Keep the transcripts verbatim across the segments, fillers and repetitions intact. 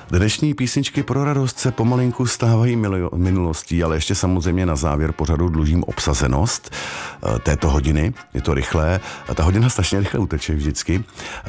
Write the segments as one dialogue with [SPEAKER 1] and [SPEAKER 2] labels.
[SPEAKER 1] Dnešní písničky pro radost se pomalinku stávají minulostí, ale ještě samozřejmě na závěr pořadu dlužím obsazenost této hodiny. Je to rychlé, ta hodina strašně rychle uteče vždycky.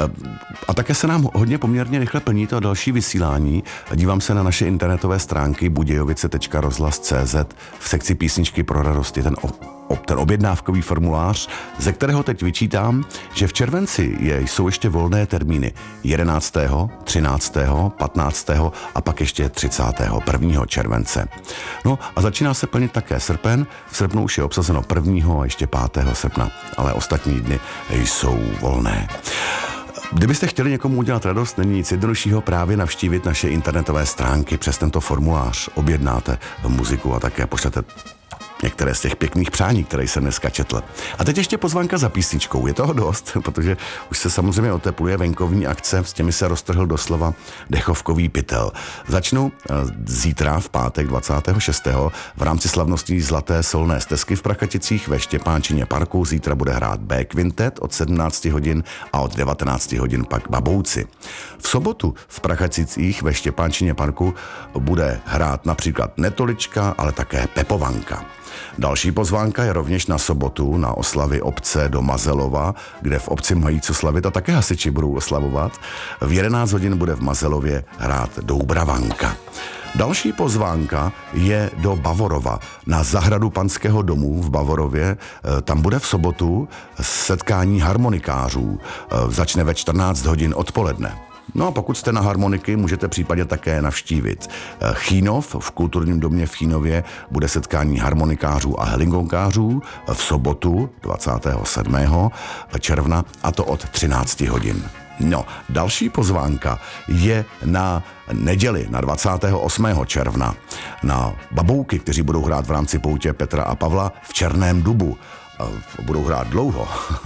[SPEAKER 1] A také se nám hodně poměrně rychle plní to další vysílání. Dívám se na naše internetové stránky budějovice tečka rozhlas tečka cé zet v sekci písničky pro radost. Je ten ten objednávkový formulář, ze kterého teď vyčítám, že v červenci je, jsou ještě volné termíny jedenáctého, třináctého, patnáctého a pak ještě třicátého prvního července. No a začíná se plnit také srpen. V srpnu už je obsazeno prvního a ještě pátého srpna, ale ostatní dny jsou volné. Kdybyste chtěli někomu udělat radost, není nic jednoduššího právě navštívit naše internetové stránky. Přes tento formulář objednáte muziku a také pošlete některé z těch pěkných přání, které jsem dneska četl. A teď ještě pozvánka za písničkou. Je toho dost, protože už se samozřejmě otepluje venkovní akce, s těmi se roztrhl doslova dechovkový pytel. Začnu zítra v pátek dvacátého šestého v rámci slavnostní Zlaté solné stezky v Prachaticích ve Štěpánčině parku. Zítra bude hrát B kvintet od sedmnácti hodin a od devatenácti hodin pak Babouci. V sobotu v Prachaticích ve Štěpánčině parku bude hrát například Netolička, ale také Pepovanka. Další pozvánka je rovněž na sobotu na oslavy obce do Mazelova, kde v obci mají co slavit a také hasiči budou oslavovat. V jedenáct hodin bude v Mazelově hrát Doubravanka. Další pozvánka je do Bavorova, na zahradu Panského domu v Bavorově. Tam bude v sobotu setkání harmonikářů. Začne ve čtrnáct hodin odpoledne. No a pokud jste na harmoniky, můžete případně také navštívit Chýnov. V kulturním domě v Chýnově bude setkání harmonikářů a helingonkářů v sobotu dvacátého sedmého června a to od třinácti hodin. No, další pozvánka je na neděli, na dvacátého osmého června, na Babouky, kteří budou hrát v rámci poutě Petra a Pavla v Černém Dubu. Budou hrát dlouho.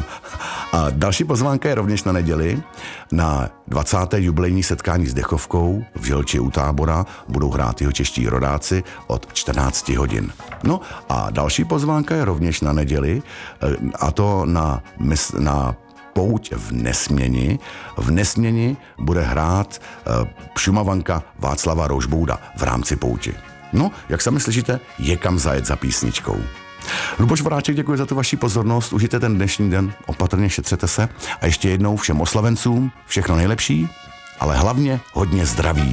[SPEAKER 1] A další pozvánka je rovněž na neděli, na dvacáté jubilejní setkání s dechovkou v Želči u Tábora. Budou hrát jeho čeští rodáci od čtrnácti hodin. No a další pozvánka je rovněž na neděli, a to na, na pouť v Nesměni. V Nesměni bude hrát Šumavanka Václava Rožbouda v rámci pouti. No, jak sami slyšíte, je kam zajet za písničkou. Luboš Voráček, děkuji za tu vaši pozornost, užijte ten dnešní den, opatrně šetřete se a ještě jednou všem oslavencům všechno nejlepší, ale hlavně hodně zdraví.